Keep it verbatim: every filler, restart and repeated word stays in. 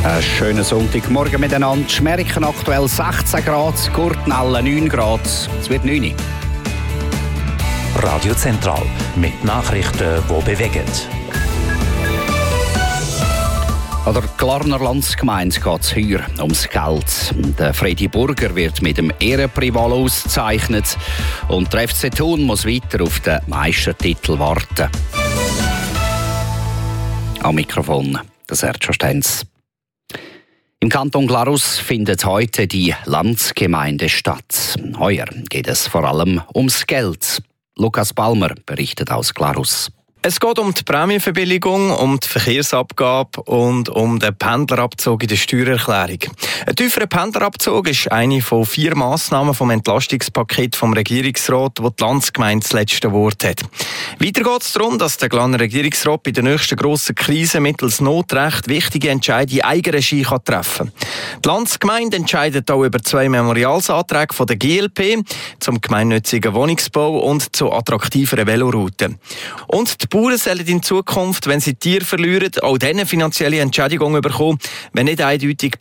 Einen schönen Sonntagmorgen miteinander. Schmerken aktuell sechzehn Grad, Gurtnallen neun Grad. Es wird neun. Radio Zentral mit Nachrichten, die bewegen. An der Glarner Landsgemeinde geht es heuer ums Geld. Der Freddy Burger wird mit dem Ehrenprival ausgezeichnet und der F C Thun muss weiter auf den Meistertitel warten. Am Mikrofon der Sergio Stenz. Im Kanton Glarus findet heute die Landsgemeinde statt. Heuer geht es vor allem ums Geld. Lukas Balmer berichtet aus Glarus. Es geht um die Prämienverbilligung, um die Verkehrsabgabe und um den Pendlerabzug in der Steuererklärung. Ein tieferer Pendlerabzug ist eine von vier Massnahmen vom Entlastungspaket vom Regierungsrat, wo die Landsgemeinde das letzte Wort hat. Weiter geht es darum, dass der Glarner Regierungsrat bei der nächsten grossen Krise mittels Notrecht wichtige Entscheidungen in Eigenregie treffen kann. Die Landsgemeinde entscheidet auch über zwei Memorialsanträge von der G L P zum gemeinnützigen Wohnungsbau und zu attraktiveren Velorouten. Und die Bauern sollen in Zukunft, wenn sie Tiere verlieren, auch dann eine finanzielle Entschädigung bekommen, wenn nicht eindeutig